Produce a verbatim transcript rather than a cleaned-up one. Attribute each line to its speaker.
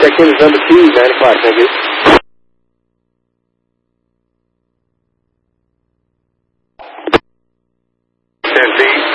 Speaker 1: Check-in is number two, nine o'clock, thank you. ten feet.